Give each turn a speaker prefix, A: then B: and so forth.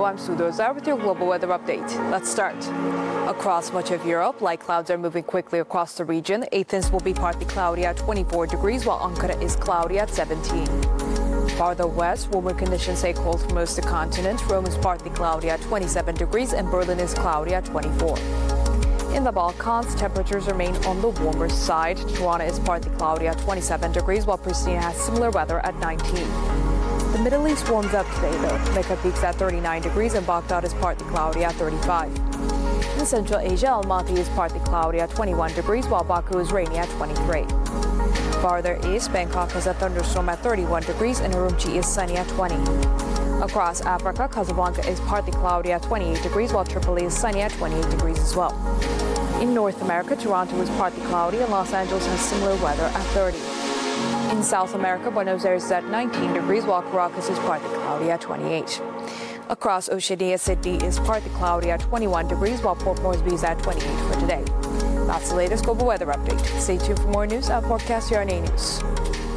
A: I'm Sue Doza with your global weather update. Let's start. Across much of Europe, light clouds are moving quickly across the region. Athens will be partly cloudy at 24 degrees, while Ankara is cloudy at 17. Farther west, warmer conditions take hold for most of the continent. Rome is partly cloudy at 27 degrees, and Berlin is cloudy at 24. In the Balkans, temperatures remain on the warmer side. Tirana is partly cloudy at 27 degrees, while Pristina has similar weather at 19. The Middle East warms up today, though. Mecca peaks at 39 degrees, and Baghdad is partly cloudy at 35. In Central Asia, Almaty is partly cloudy at 21 degrees, while Baku is rainy at 23. Farther east, Bangkok has a thunderstorm at 31 degrees, and Urumqi is sunny at 20. Across Africa, Casablanca is partly cloudy at 28 degrees, while Tripoli is sunny at 28 degrees as well. In North America, Toronto is partly cloudy, and Los Angeles has similar weather at 30. In South America, Buenos Aires is at 19 degrees, while Caracas is partly cloudy at 28. Across Oceania, Sydney is partly cloudy at 21 degrees, while Port Moresby is at 28 for today. That's the latest global weather update. Stay tuned for more news at Forecast here on A News.